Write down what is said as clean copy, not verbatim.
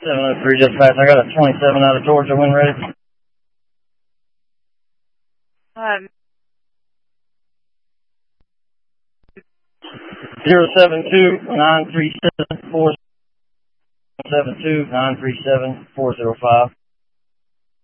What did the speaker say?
703 dispatch. I got a 27 out of Georgia when ready. 072-937-472-937-405.